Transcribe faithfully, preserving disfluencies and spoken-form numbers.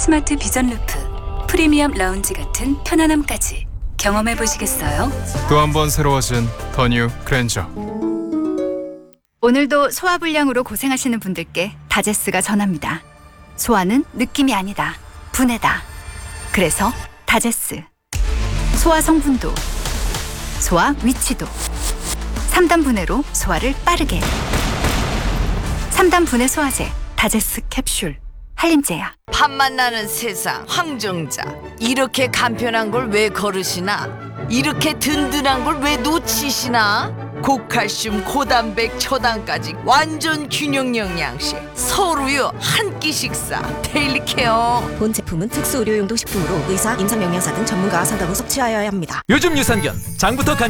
스마트 비전 루프, 프리미엄 라운지 같은 편안함까지 경험해 보시겠어요? 또 한 번 새로워진 더 뉴 그랜저. 오늘도 소화불량으로 고생하시는 분들께 다제스가 전합니다. 소화는 느낌이 아니다, 분해다. 그래서 다제스. 소화 성분도, 소화 위치도, 삼 단 분해로 소화를 빠르게. 삼 단 분해 소화제 다제스 캡슐. 한림제야. 밥만 나는 세상 황정자, 이렇게 간편한 걸 왜 거르시나? 이렇게 든든한 걸 왜 놓치시나? 고칼슘 고단백 초당까지 완전 균형 영양식, 서울우유 한 끼 식사 데일리 케어. 본 제품은 특수 의료용도 식품으로 의사, 임상영양사 등 전문가와 상담 후 섭취하여야 합니다. 요즘 유산균 장부터 간